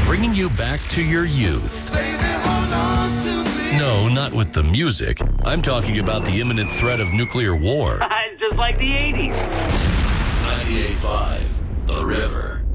bringing you back to your youth. No, not with the music. I'm talking about the imminent threat of nuclear war. It's just like the 80s. 98.5, The River.